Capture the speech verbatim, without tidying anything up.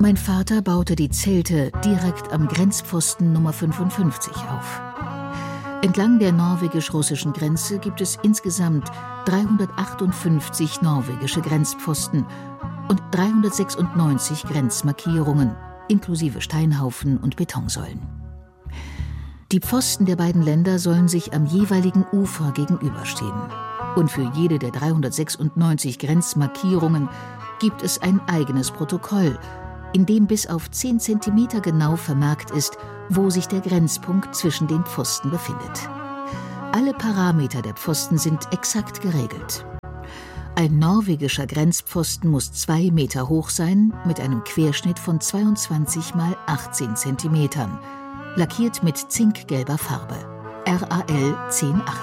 Mein Vater baute die Zelte direkt am Grenzpfosten Nummer fünfundfünfzig auf. Entlang der norwegisch-russischen Grenze gibt es insgesamt dreihundertachtundfünfzig norwegische Grenzpfosten und dreihundertsechsundneunzig Grenzmarkierungen, inklusive Steinhaufen und Betonsäulen. Die Pfosten der beiden Länder sollen sich am jeweiligen Ufer gegenüberstehen. Und für jede der dreihundertsechsundneunzig Grenzmarkierungen gibt es ein eigenes Protokoll, in dem bis auf zehn Zentimeter genau vermerkt ist, wo sich der Grenzpunkt zwischen den Pfosten befindet. Alle Parameter der Pfosten sind exakt geregelt. Ein norwegischer Grenzpfosten muss zwei Meter hoch sein, mit einem Querschnitt von zweiundzwanzig mal achtzehn Zentimetern, lackiert mit zinkgelber Farbe, R A L zehn achtzig.